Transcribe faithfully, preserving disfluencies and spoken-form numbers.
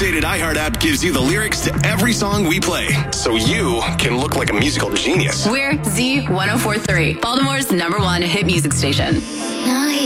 updated iHeart app gives you the lyrics to every song we play, so you can look like a musical genius. We're Z one oh four point three, Baltimore's number one hit music station.